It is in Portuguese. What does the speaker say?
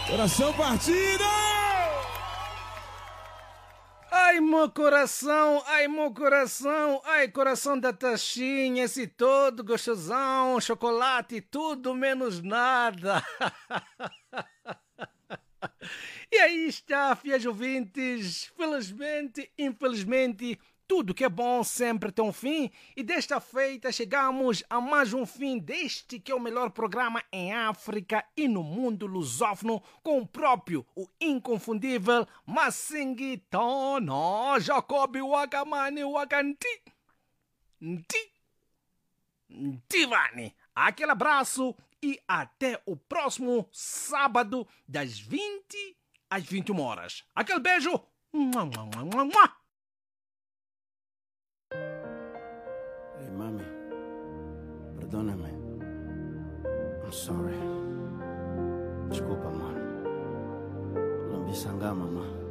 Coração partido! Ai, meu coração, ai, coração da taxinha, esse todo gostosão, chocolate, tudo menos nada. E aí está, fiéis ouvintes, felizmente, infelizmente, tudo que é bom sempre tem um fim, e desta feita chegamos a mais um fim deste que é o melhor programa em África e no mundo lusófono, com o próprio, o inconfundível Masingi Tono Jacob Wagamani Waganti Ntivani. Aquele abraço e até o próximo sábado das 20 às 21 horas. Aquele beijo. Mua, mua, mua, mua, mua. Hey, mami, perdóname. I'm sorry. Desculpa, mano. Não vi sangar, mamãe.